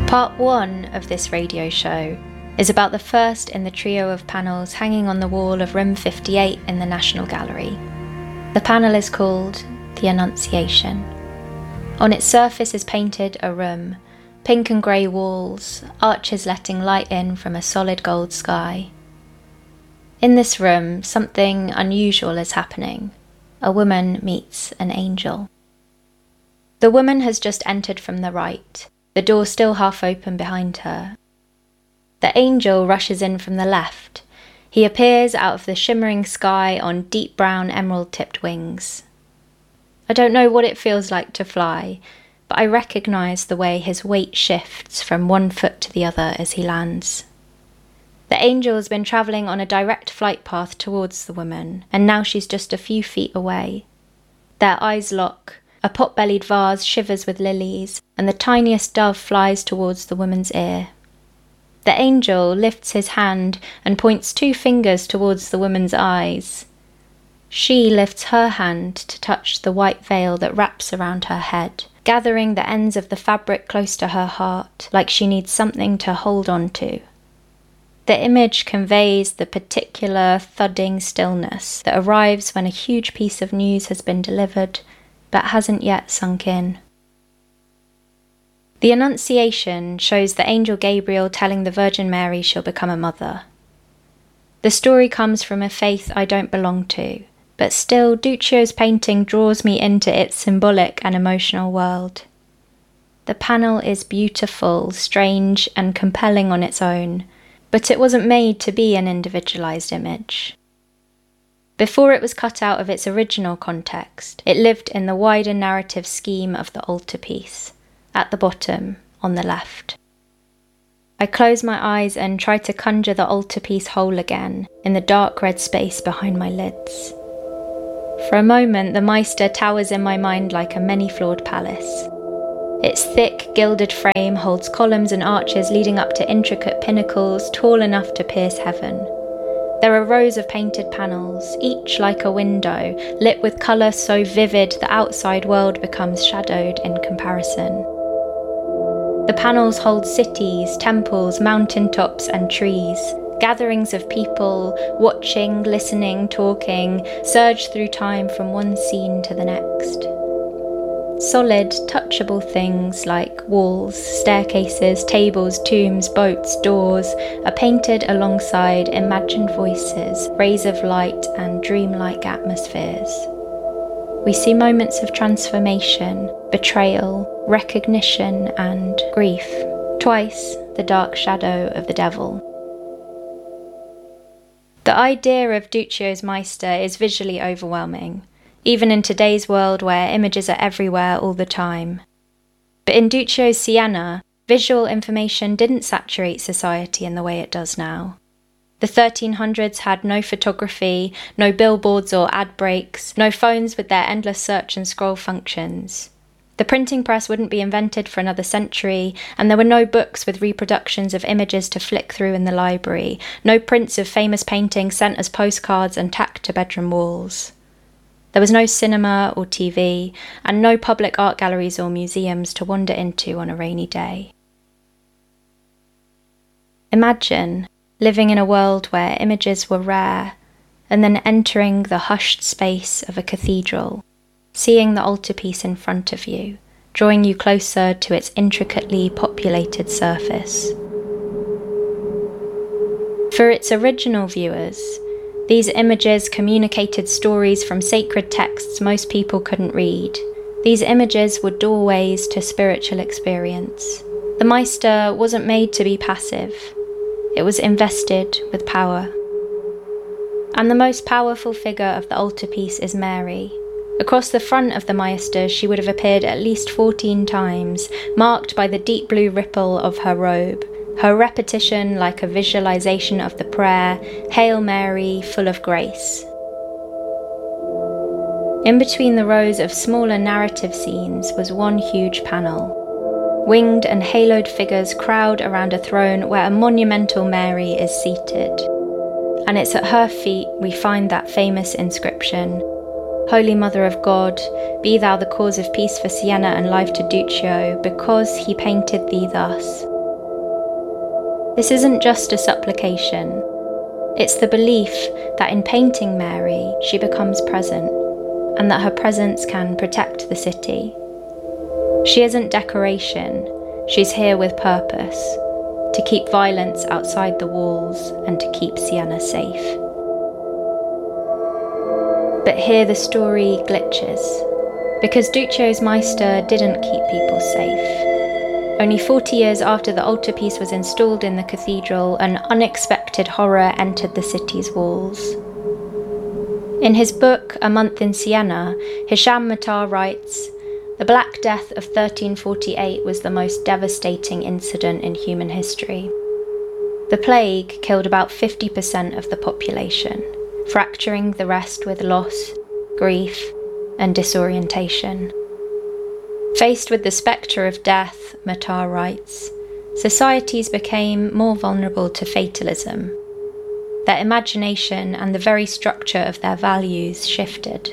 Part 1 of this radio show is about the first in the trio of panels hanging on the wall of room 58 in the National Gallery. The panel is called The Annunciation. On its surface is painted a room, pink and grey walls, arches letting light in from a solid gold sky. In this room, something unusual is happening. A woman meets an angel. The woman has just entered from the right, the door still half open behind her. The angel rushes in from the left. He appears out of the shimmering sky on deep brown emerald-tipped wings. I don't know what it feels like to fly, but I recognise the way his weight shifts from one foot to the other as he lands. The angel has been travelling on a direct flight path towards the woman, and now she's just a few feet away. Their eyes lock, a pot-bellied vase shivers with lilies, and the tiniest dove flies towards the woman's ear. The angel lifts his hand and points 2 fingers towards the woman's eyes. She lifts her hand to touch the white veil that wraps around her head, gathering the ends of the fabric close to her heart, like she needs something to hold on to. The image conveys the particular thudding stillness that arrives when a huge piece of news has been delivered, but hasn't yet sunk in. The Annunciation shows the angel Gabriel telling the Virgin Mary she'll become a mother. The story comes from a faith I don't belong to, but still Duccio's painting draws me into its symbolic and emotional world. The panel is beautiful, strange, and compelling on its own, but it wasn't made to be an individualized image. Before it was cut out of its original context, it lived in the wider narrative scheme of the altarpiece, at the bottom, on the left. I close my eyes and try to conjure the altarpiece whole again, in the dark red space behind my lids. For a moment, the Meister towers in my mind like a many-floored palace. Its thick, gilded frame holds columns and arches leading up to intricate pinnacles tall enough to pierce heaven. There are rows of painted panels, each like a window, lit with colour so vivid the outside world becomes shadowed in comparison. The panels hold cities, temples, mountaintops and trees. Gatherings of people, watching, listening, talking, surge through time from one scene to the next. Solid, touchable things like walls, staircases, tables, tombs, boats, doors are painted alongside imagined voices, rays of light and dreamlike atmospheres. We see moments of transformation, betrayal, recognition and grief. Twice the dark shadow of the devil. The idea of Duccio's Meister is visually overwhelming, even in today's world where images are everywhere all the time. But in Duccio's Siena, visual information didn't saturate society in the way it does now. The 1300s had no photography, no billboards or ad breaks, no phones with their endless search and scroll functions. The printing press wouldn't be invented for another century, and there were no books with reproductions of images to flick through in the library, no prints of famous paintings sent as postcards and tacked to bedroom walls. There was no cinema or TV, and no public art galleries or museums to wander into on a rainy day. Imagine living in a world where images were rare, and then entering the hushed space of a cathedral, seeing the altarpiece in front of you, drawing you closer to its intricately populated surface. For its original viewers, these images communicated stories from sacred texts most people couldn't read. These images were doorways to spiritual experience. The Meister wasn't made to be passive. It was invested with power. And the most powerful figure of the altarpiece is Mary. Across the front of the Meister, she would have appeared at least 14 times, marked by the deep blue ripple of her robe, her repetition like a visualization of the prayer, Hail Mary, full of grace. In between the rows of smaller narrative scenes was one huge panel. Winged and haloed figures crowd around a throne where a monumental Mary is seated. And it's at her feet we find that famous inscription, Holy Mother of God, be thou the cause of peace for Siena and life to Duccio, because he painted thee thus. This isn't just a supplication. It's the belief that in painting Mary, she becomes present, and that her presence can protect the city. She isn't decoration, she's here with purpose, to keep violence outside the walls and to keep Siena safe. But here the story glitches, because Duccio's Meister didn't keep people safe. Only 40 years after the altarpiece was installed in the cathedral, an unexpected horror entered the city's walls. In his book, A Month in Siena, Hisham Matar writes, "The Black Death of 1348 was the most devastating incident in human history. The plague killed about 50% of the population, fracturing the rest with loss, grief, and disorientation. Faced with the spectre of death," Matar writes, "societies became more vulnerable to fatalism. Their imagination and the very structure of their values shifted."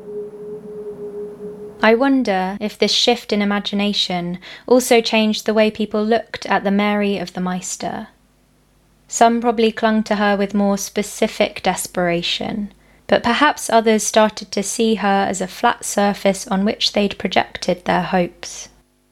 I wonder if this shift in imagination also changed the way people looked at the Mary of the Meister. Some probably clung to her with more specific desperation, but perhaps others started to see her as a flat surface on which they'd projected their hopes.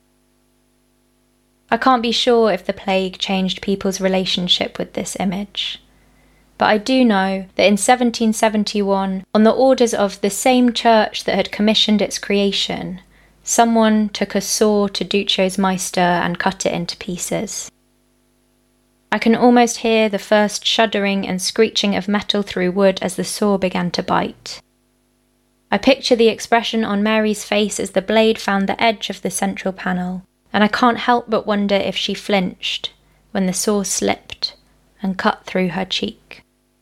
I can't be sure if the plague changed people's relationship with this image, but I do know that in 1771, on the orders of the same church that had commissioned its creation, someone took a saw to Duccio's Meister and cut it into pieces. I can almost hear the first shuddering and screeching of metal through wood as the saw began to bite. I picture the expression on Mary's face as the blade found the edge of the central panel, and I can't help but wonder if she flinched when the saw slipped and cut through her cheek.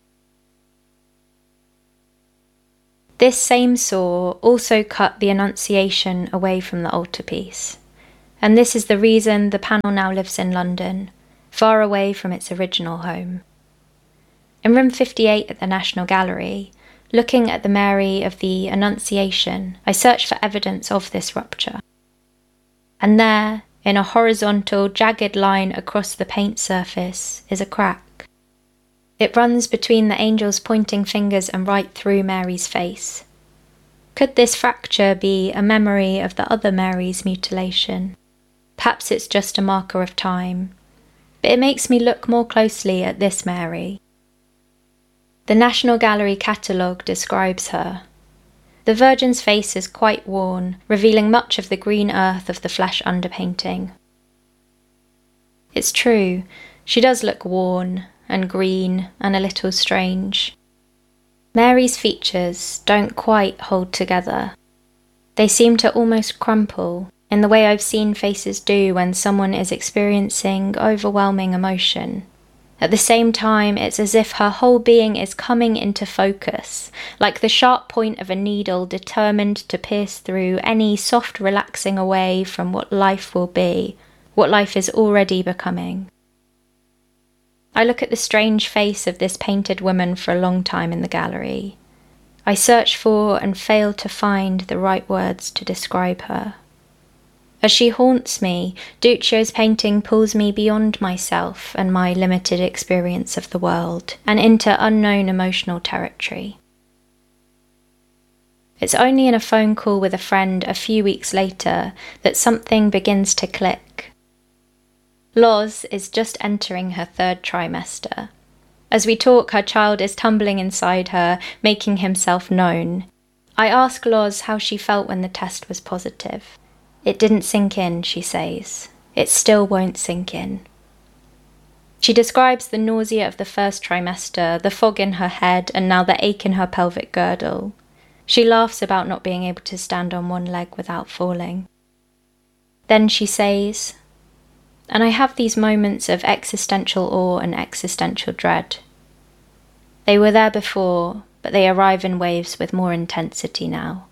This same saw also cut the Annunciation away from the altarpiece, and this is the reason the panel now lives in London, far away from its original home. In room 58 at the National Gallery, looking at the Mary of the Annunciation, I searched for evidence of this rupture. And there, in a horizontal, jagged line across the paint surface, is a crack. It runs between the angel's pointing fingers and right through Mary's face. Could this fracture be a memory of the other Mary's mutilation? Perhaps it's just a marker of time, but it makes me look more closely at this Mary. The National Gallery catalogue describes her. The Virgin's face is quite worn, revealing much of the green earth of the flesh underpainting. It's true, she does look worn and green and a little strange. Mary's features don't quite hold together. They seem to almost crumple, in the way I've seen faces do when someone is experiencing overwhelming emotion. At the same time, it's as if her whole being is coming into focus, like the sharp point of a needle determined to pierce through any soft relaxing away from what life will be, what life is already becoming. I look at the strange face of this painted woman for a long time in the gallery. I search for and fail to find the right words to describe her. As she haunts me, Duccio's painting pulls me beyond myself and my limited experience of the world, and into unknown emotional territory. It's only in a phone call with a friend a few weeks later that something begins to click. Loz is just entering her 3rd trimester. As we talk, her child is tumbling inside her, making himself known. I ask Loz how she felt when the test was positive. "It didn't sink in," she says. "It still won't sink in." She describes the nausea of the 1st trimester, the fog in her head, and now the ache in her pelvic girdle. She laughs about not being able to stand on one leg without falling. Then she says, "And I have these moments of existential awe and existential dread. They were there before, but they arrive in waves with more intensity now."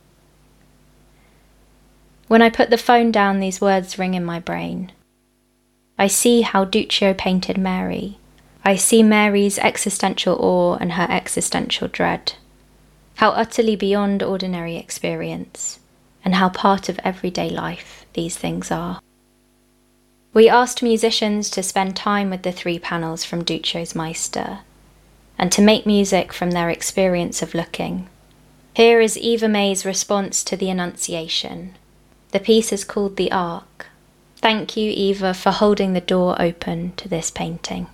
When I put the phone down, these words ring in my brain. I see how Duccio painted Mary. I see Mary's existential awe and her existential dread. How utterly beyond ordinary experience, and how part of everyday life these things are. We asked musicians to spend time with the 3 panels from Duccio's Meister, and to make music from their experience of looking. Here is Eva May's response to the Annunciation. The piece is called The Ark. Thank you, Eva, for holding the door open to this painting.